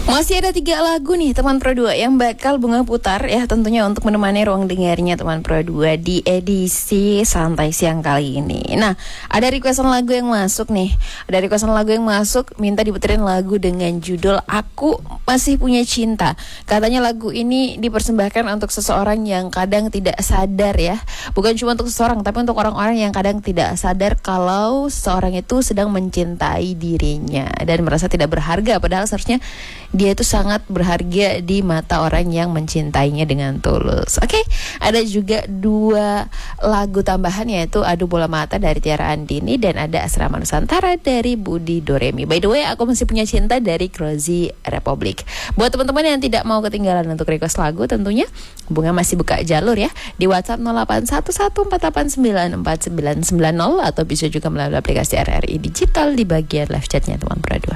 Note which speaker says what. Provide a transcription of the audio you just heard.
Speaker 1: Masih ada 3 lagu nih teman Pro 2 yang bakal Bunga putar ya, tentunya untuk menemani ruang dengarnya teman Pro 2 di edisi santai siang kali ini. Nah, ada requestan lagu yang masuk nih. Ada requestan lagu yang masuk, minta diputerin lagu dengan judul Aku Masih Punya Cinta. Katanya lagu ini dipersembahkan untuk seseorang yang kadang tidak sadar ya. Bukan cuma untuk seseorang, tapi untuk orang-orang yang kadang tidak sadar kalau seseorang itu sedang mencintai dirinya dan merasa tidak berharga, padahal seharusnya dia itu sangat berharga di mata orang yang mencintainya dengan tulus. Oke, ada juga 2 lagu tambahan, yaitu Adu Bola Mata dari Tiara Andini dan ada Asrama Nusantara dari Budi Doremi. By the way, Aku Masih Punya Cinta dari Krozi Republic. Buat teman-teman yang tidak mau ketinggalan untuk request lagu, tentunya Bunga masih buka jalur ya di WhatsApp 081148949990 atau bisa juga melalui aplikasi RRI Digital di bagian live chatnya teman Pro 2.